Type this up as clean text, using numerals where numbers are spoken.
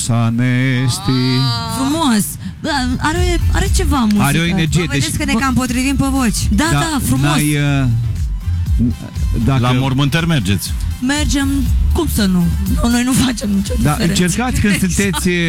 Sanesti. Frumos. Are ceva muzică. Are o energie. Vedeți că ne cam potrivim pe voci. Da, frumos. La mormântări mergeți. Mergem, cum să nu? Noi nu facem nicio diferență. Încercați când sunteți